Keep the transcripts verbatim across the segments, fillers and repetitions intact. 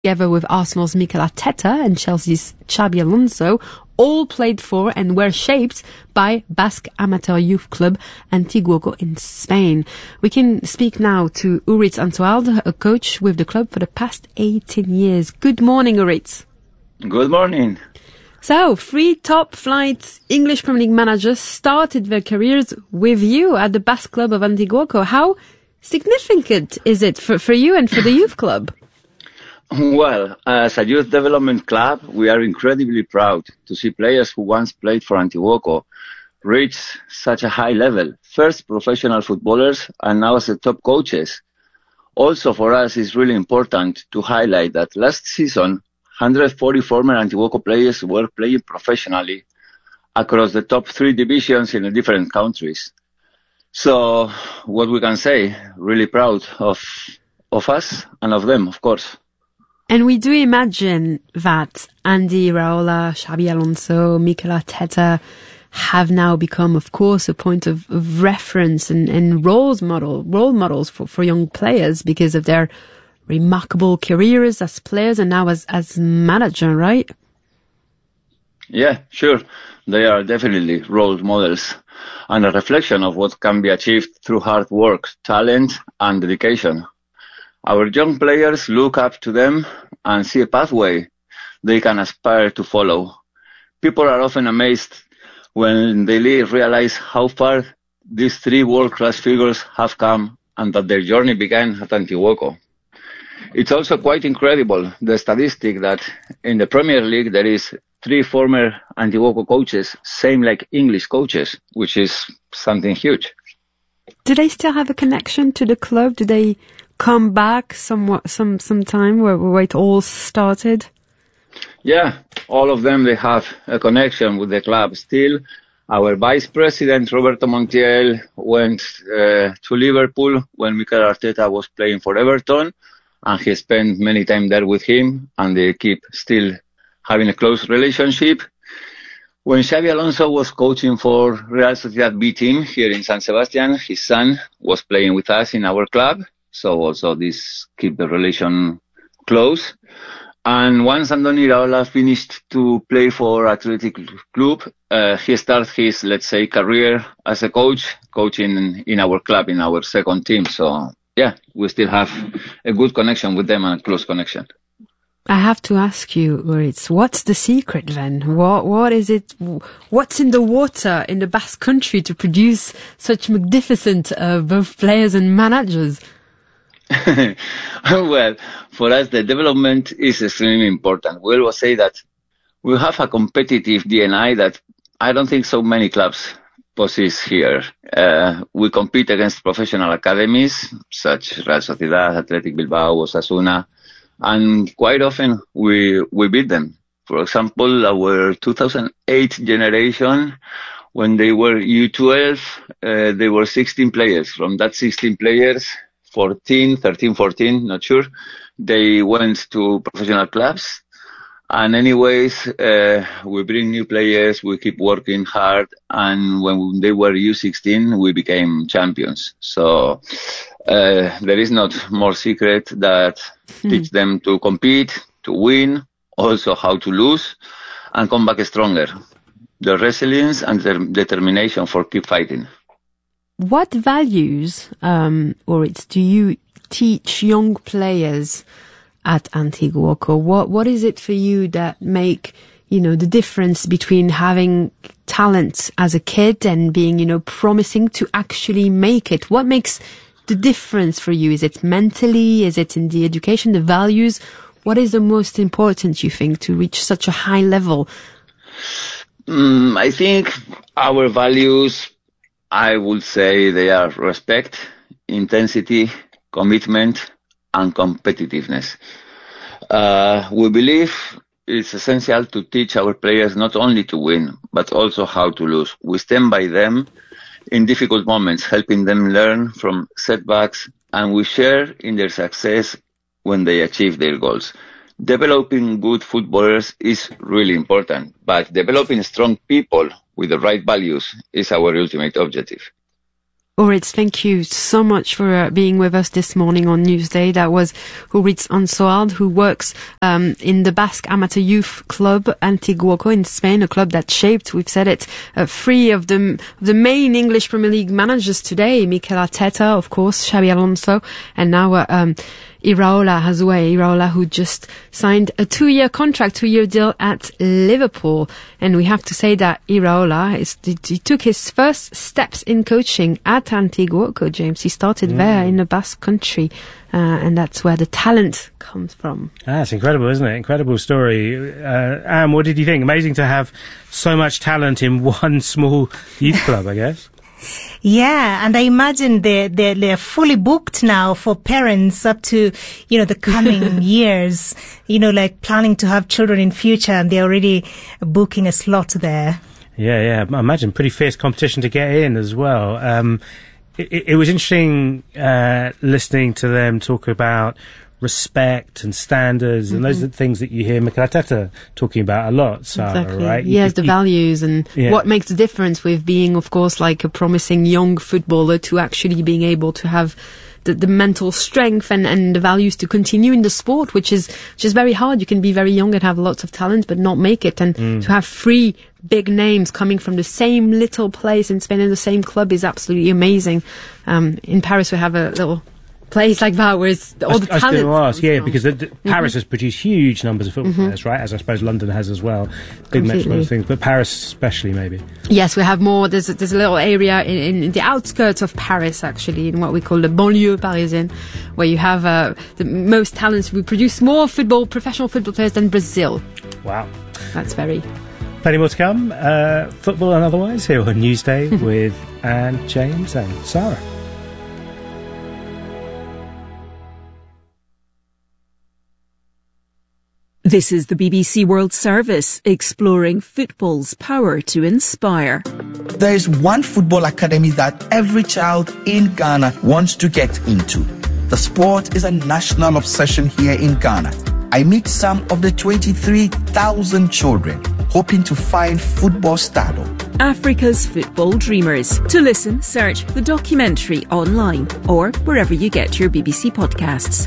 together with Arsenal's Mikel Arteta and Chelsea's Xabi Alonso, all played for and were shaped by Basque amateur youth club Antiguoco in Spain. We can speak now to Uritz Antoald, a coach with the club for the past eighteen years. Good morning, Uritz. Good morning. So, three top-flight English Premier League managers started their careers with you at the Basque club of Antiguoco. How significant is it for, for you and for the youth club? Well, as a youth development club, we are incredibly proud to see players who once played for Antiguoco reach such a high level. First, professional footballers, and now as the top coaches. Also, for us, it's really important to highlight that last season, one hundred forty former Antiguoco players were playing professionally across the top three divisions in the different countries. So, what we can say, really proud of of us and of them, of course. And we do imagine that Andy Iraola, Xabi Alonso, Mikel Arteta have now become, of course, a point of, of reference and, and roles model, role models for, for young players because of their remarkable careers as players and now as, as manager, right? Yeah, sure. They are definitely role models and a reflection of what can be achieved through hard work, talent, and dedication. Our young players look up to them and see a pathway they can aspire to follow. People are often amazed when they realize how far these three world-class figures have come and that their journey began at Antiguoco. It's also quite incredible, the statistic that in the Premier League there is three former Antiguoco coaches, same like English coaches, which is something huge. Do they still have a connection to the club? Do they come back somewhat, some some time where, where it all started? Yeah, all of them, they have a connection with the club still. Our vice president, Roberto Montiel, went uh, to Liverpool when Mikel Arteta was playing for Everton, and he spent many time there with him, and they keep still having a close relationship. When Xabi Alonso was coaching for Real Sociedad B team here in San Sebastian, his son was playing with us in our club. So also this keep the relation close. And once Andoni Iraola finished to play for Athletic Club, uh, he started his, let's say, career as a coach, coaching in our club, in our second team. So yeah, we still have a good connection with them and a close connection. I have to ask you, Uritz, what's the secret then? What, what is it? What's in the water in the Basque country to produce such magnificent uh, both players and managers? Well, for us, the development is extremely important. We always say that we have a competitive D N A that I don't think so many clubs possess here. Uh, we compete against professional academies, such as Real Sociedad, Athletic Bilbao, Osasuna, and quite often we we beat them. For example, our two thousand eight generation, when they were U twelve, uh, they were sixteen players. From that sixteen players, fourteen, thirteen, fourteen, not sure, they went to professional clubs. And anyways, uh, we bring new players, we keep working hard, and when they were U sixteen, we became champions. So uh, there is not more secret that mm-hmm. teach them to compete, to win, also how to lose, and come back stronger. The resilience and the determination for keep fighting. What values, um, or it's, do you teach young players at Antiguoco? What what is it for you that make, you know, the difference between having talent as a kid and being, you know, promising to actually make it? What makes the difference for you? Is it mentally? Is it in the education, the values? What is the most important, you think, to reach such a high level? Mm, I think our values, I would say they are respect, intensity, commitment, and competitiveness. Uh, we believe it's essential to teach our players not only to win, but also how to lose. We stand by them in difficult moments, helping them learn from setbacks, and we share in their success when they achieve their goals. Developing good footballers is really important, but developing strong people with the right values is our ultimate objective. Oritz, thank you so much for uh, being with us this morning on Newsday. That was Oritz Ansoald, who works um, in the Basque Amateur Youth Club Antiguoco in Spain, a club that shaped, we've said it, uh, three of the, the main English Premier League managers today, Mikel Arteta, of course, Xabi Alonso, and now uh, um, Iraola Hasue, Iraola who just signed a two-year contract, two-year deal at Liverpool. And we have to say that Iraola, is, he took his first steps in coaching at Antiguoco, James. He started mm. there in the Basque country, uh, and that's where the talent comes from. Ah, that's incredible, isn't it? Incredible story. Uh, Anne, what did you think? Amazing to have so much talent in one small youth club, I guess. Yeah, and I imagine they're, they're, they're fully booked now for parents up to, you know, the coming years, you know, like planning to have children in future, and they're already booking a slot there. Yeah, yeah, I imagine pretty fierce competition to get in as well. Um, it, it was interesting uh, listening to them talk about respect and standards, mm-hmm. and those are the things that you hear Mikel Arteta talking about a lot, Sarah, exactly. right? He has the values and yeah. what makes the difference with being, of course, like a promising young footballer to actually being able to have the, the mental strength and, and the values to continue in the sport, which is which is very hard. You can be very young and have lots of talent but not make it, and mm. to have three big names coming from the same little place in Spain and the same club is absolutely amazing. Um, in Paris we have a little place like that where it's all the I, talent. I was going to ask, yeah, from. because the, the mm-hmm. Paris has produced huge numbers of football mm-hmm. players, right? As I suppose London has as well. Big metropolitan things, but Paris especially, maybe. Yes, we have more. There's a, there's a little area in, in the outskirts of Paris, actually, in what we call the banlieue parisienne, where you have uh, the most talents. We produce more football, professional football players than Brazil. Wow. That's very... Plenty more to come. Uh, football and otherwise here on Newsday with Anne, James and Sarah. This is the B B C World Service, exploring football's power to inspire. There is one football academy that every child in Ghana wants to get into. The sport is a national obsession here in Ghana. I meet some of the twenty-three thousand children hoping to find football stardom. Africa's Football Dreamers. To listen, search the documentary online or wherever you get your B B C podcasts.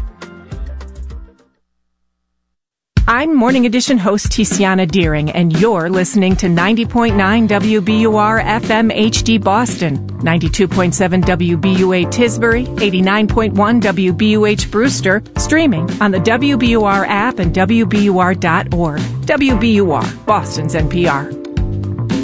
I'm Morning Edition host Tiziana Deering, and you're listening to ninety point nine W B U R F M H D Boston, ninety-two point seven W B U A Tisbury, eighty-nine point one W B U H Brewster, streaming on the W B U R app and W B U R dot org. W B U R, Boston's N P R.